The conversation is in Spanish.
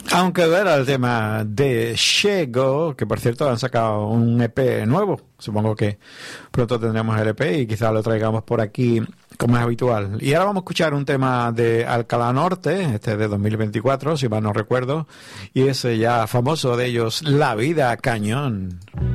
Aunque era el tema de Shego, que por cierto han sacado un EP nuevo. Supongo que pronto tendremos el EP y quizás lo traigamos por aquí como es habitual. Y ahora vamos a escuchar un tema de Alcalá Norte, este de 2024, si mal no recuerdo, y ese ya famoso de ellos, La Vida Cañón.